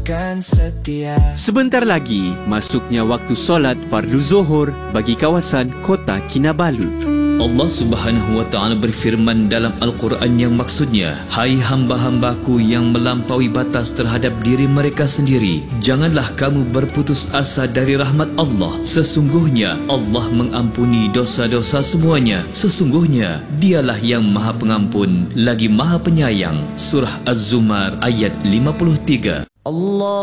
akan setia. Sebentar lagi, masuknya waktu solat fardu zuhur bagi kawasan Kota Kinabalu. Allah Subhanahu wa Ta'ala berfirman dalam Al-Quran yang maksudnya, hai hamba-hambaku yang melampaui batas terhadap diri mereka sendiri, janganlah kamu berputus asa dari rahmat Allah. Sesungguhnya Allah mengampuni dosa-dosa semuanya. Sesungguhnya Dialah yang Maha Pengampun lagi Maha Penyayang. Surah Az-Zumar ayat 53. Allah